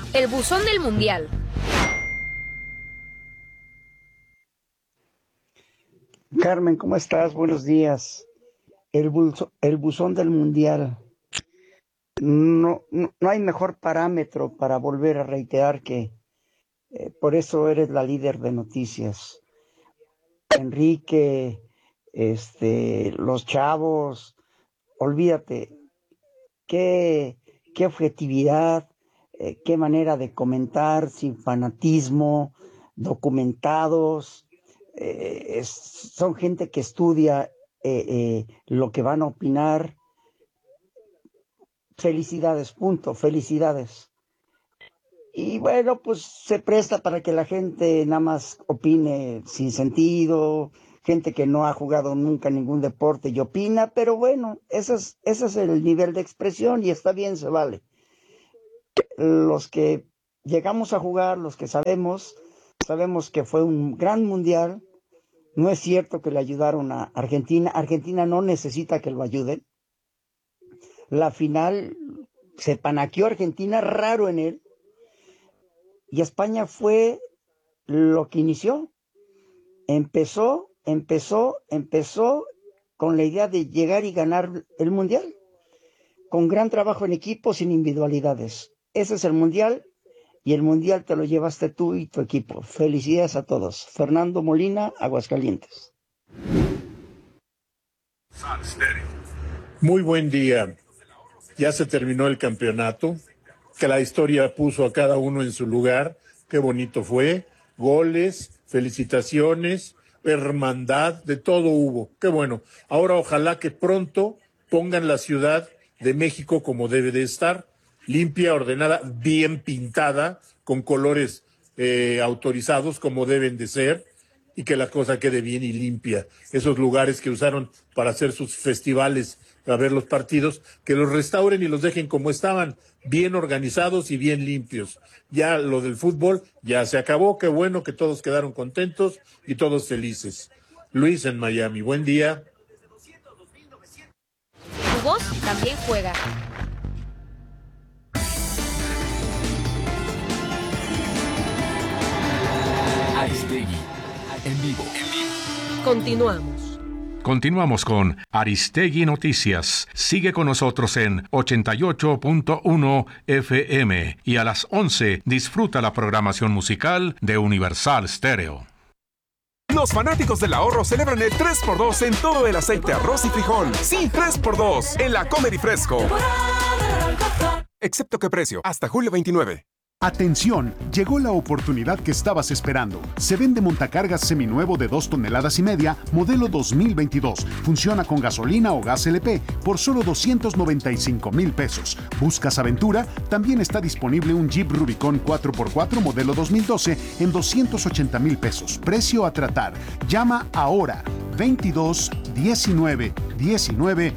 El buzón del Mundial. Carmen, ¿cómo estás? Buenos días. El buzón del Mundial. No hay mejor parámetro para volver a reiterar que por eso eres la líder de noticias. Enrique, los chavos, olvídate, qué objetividad, qué manera de comentar, sin fanatismo, documentados. Son gente que estudia lo que van a opinar. Felicidades, punto, felicidades. Y bueno, pues se presta para que la gente nada más opine sin sentido, gente que no ha jugado nunca ningún deporte y opina, pero bueno, ese es el nivel de expresión y está bien, se vale. Los que llegamos a jugar, los que sabemos que fue un gran mundial. No es cierto que le ayudaron a Argentina. Argentina no necesita que lo ayuden. La final se panaqueó Argentina, raro en él. Y España fue lo que inició. Empezó con la idea de llegar y ganar el mundial. Con gran trabajo en equipo, sin individualidades. Ese es el mundial. Y el mundial te lo llevaste tú y tu equipo. Felicidades a todos. Fernando Molina, Aguascalientes. Muy buen día. Ya se terminó el campeonato, que la historia puso a cada uno en su lugar. Qué bonito fue. Goles, felicitaciones, hermandad, de todo hubo. Qué bueno. Ahora ojalá que pronto pongan la Ciudad de México como debe de estar. Limpia, ordenada, bien pintada, con colores autorizados como deben de ser, y que la cosa quede bien y limpia. Esos lugares que usaron para hacer sus festivales, para ver los partidos, que los restauren y los dejen como estaban, bien organizados y bien limpios. Ya lo del fútbol ya se acabó, qué bueno que todos quedaron contentos y todos felices. Luis en Miami, buen día. Tu voz también juega. Aristegui, en vivo. Continuamos con Aristegui Noticias. Sigue con nosotros en 88.1 FM y a las 11 disfruta la programación musical de Universal Stereo. Los fanáticos del ahorro celebran el 3x2 en todo el aceite, arroz y frijol. Sí, 3x2 en la Comer y Fresco. Excepto que precio, hasta julio 29. Atención, llegó la oportunidad que estabas esperando. Se vende montacargas seminuevo de 2,5 toneladas, modelo 2022. Funciona con gasolina o gas LP por solo 295,000 pesos. ¿Buscas aventura? También está disponible un Jeep Rubicon 4x4 modelo 2012 en 280,000 pesos. Precio a tratar. Llama ahora 22 19 19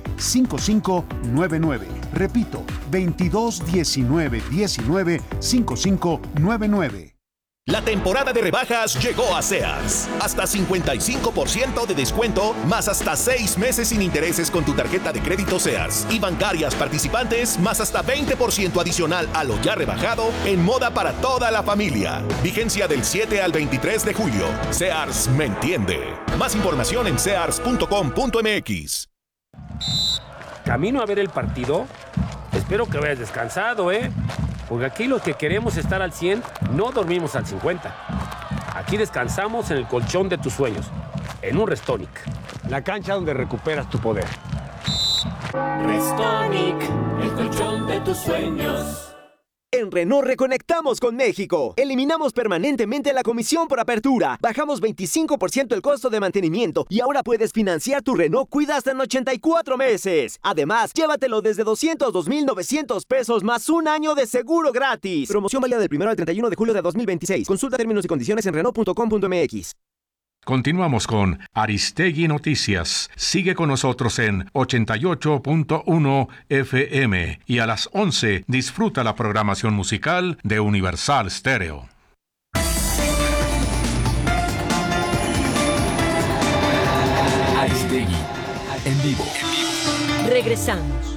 5599. Repito, 22 19 19 5599. La temporada de rebajas llegó a Sears. Hasta 55% de descuento, más hasta 6 meses sin intereses con tu tarjeta de crédito Sears. Y bancarias participantes, más hasta 20% adicional a lo ya rebajado en moda para toda la familia. Vigencia del 7 al 23 de julio. Sears me entiende. Más información en sears.com.mx. Camino a ver el partido. Espero que vayas descansado, porque aquí los que queremos estar al 100 no dormimos al 50. Aquí descansamos en el colchón de tus sueños, en un Restonic. La cancha donde recuperas tu poder. Restonic, el colchón de tus sueños. En Renault reconectamos con México. Eliminamos permanentemente la comisión por apertura. Bajamos 25% el costo de mantenimiento y ahora puedes financiar tu Renault Cuida hasta en 84 meses. Además, llévatelo desde 202,900 pesos más un año de seguro gratis. Promoción válida del 1 al 31 de julio de 2026. Consulta términos y condiciones en Renault.com.mx. Continuamos con Aristegui Noticias. Sigue con nosotros en 88.1 FM y a las 11 disfruta la programación musical de Universal Stereo. Aristegui, en vivo. Regresamos.